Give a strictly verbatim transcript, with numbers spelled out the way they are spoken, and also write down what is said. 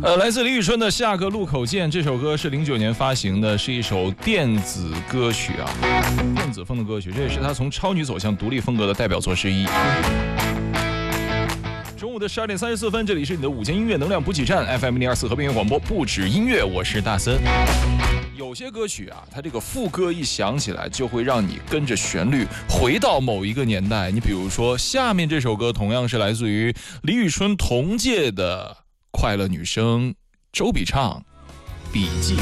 呃，来自李宇春的《下个路口见》这首歌是零九年发行的，是一首电子歌曲啊，电子风的歌曲，这也是他从超女走向独立风格的代表作之一。中午的十二点三十四分，这里是你的午间音乐能量补给站 F M 零二四和平原广播，不止音乐，我是大森。有些歌曲啊，它这个副歌一响起来，就会让你跟着旋律回到某一个年代。你比如说，下面这首歌同样是来自于李宇春同届的快乐女声周笔畅，《笔记》。